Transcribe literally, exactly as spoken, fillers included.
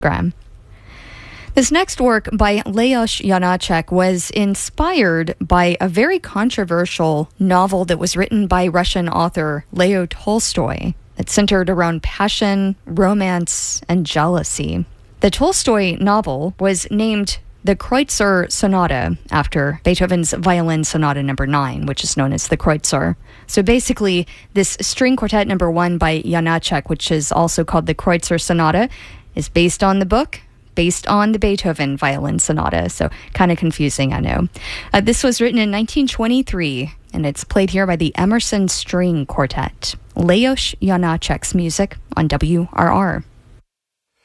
Graham. This next work by Leos Janáček was inspired by a very controversial novel that was written by Russian author Leo Tolstoy. It centered around passion, romance, and jealousy. The Tolstoy novel was named the Kreutzer Sonata after Beethoven's Violin Sonata number nine, which is known as the Kreutzer. So basically, this string quartet number one by Janáček, which is also called the Kreutzer Sonata, is based on the book, based on the Beethoven Violin Sonata. So kind of confusing, I know. Uh, this was written in nineteen twenty-three, and it's played here by the Emerson String Quartet. Leos Janáček's music on W R R.